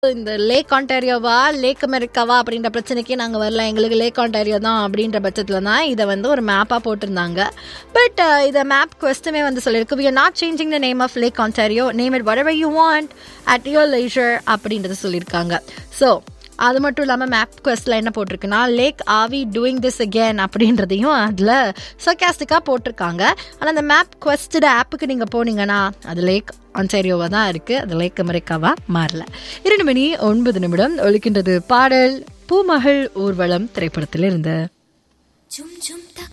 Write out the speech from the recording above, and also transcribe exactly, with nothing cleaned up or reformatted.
இந்த லேக் ஆண்டாரியோவா லேக் அமெரிக்காவா அப்படின்ற பிரச்சனைக்கு நாங்கள் வரல, எங்களுக்கு லேக் ஆண்டாரியோ தான் அப்படின்ற பட்சத்தில் தான் இதை வந்து ஒரு மேப்பாக போட்டிருந்தாங்க. பட் இதை மேப் கொஸ்டுமே வந்து சொல்லியிருக்கு, we are not changing the name of Lake Ontario, name it whatever you want at your leisure அப்படின்றத சொல்லியிருக்காங்க. ஸோ அது மட்டும் இல்லாமல் மேப் கொஸ்டில் என்ன போட்டிருக்குன்னா, லேக் ஆவி டூயிங் திஸ் அகேன் அப்படின்றதையும் அதில் சர்காஸ்டிக்காக போட்டிருக்காங்க. ஆனால் அந்த மேப் கொஸ்டட் ஆப்புக்கு நீங்கள் போனீங்கன்னா அது லேக் ஆண்டாரியோவாக தான் இருக்குது, அது லேக் அமெரிக்காவாக மாறல. இரண்டு மணி ஒன்பது நிமிடம் ஒலிக்கின்றது பாடல் பூமகள் ஊர்வலம் திரைப்படத்தில் இருந்து.